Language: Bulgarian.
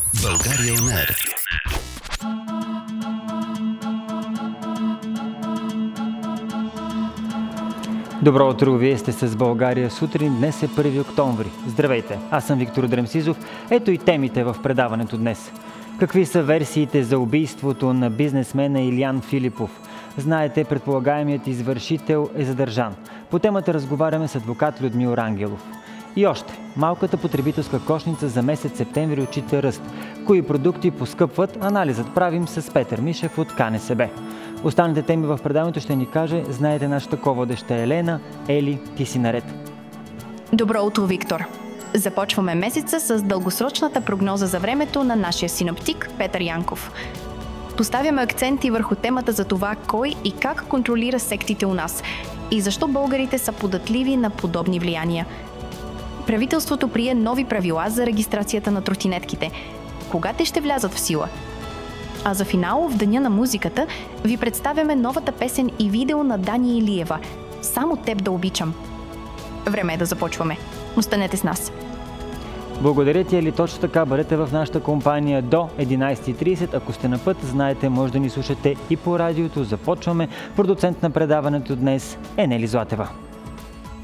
България On Air. Добро утро, вие сте с България сутрин. Днес е 1 октомври. Здравейте, аз съм Виктор Дремсизов. Ето и темите в предаването днес. Какви са версиите за убийството на бизнесмена Илиян Филипов? Знаете, предполагаемият извършител е задържан. По темата разговаряме с адвокат Людмил Рангелов. И още, малката потребителска кошница за месец септември отчита ръст. Кои продукти поскъпват, анализът правим с Петър Мишев от КНСБ. Останалите теми в предаването ще ни каже, знаете, нашата ководеща Елена. Ели, ти си наред. Добро утро, Виктор! Започваме месеца с дългосрочната прогноза за времето на нашия синоптик Петър Янков. Поставяме акценти върху темата за това кой и как контролира сектите у нас и защо българите са податливи на подобни влияния. Правителството прие нови правила за регистрацията на тротинетките. Кога те ще влязат в сила? А за финал, в Деня на музиката, ви представяме новата песен и видео на Дани Илиева «Само теб да обичам». Време е да започваме. Останете с нас. Благодаря ти, Ели. Точно така, бъдете в нашата компания до 11:30. Ако сте на път, знаете, може да ни слушате и по радиото. Започваме. Продуцент на предаването днес е Нели Златева.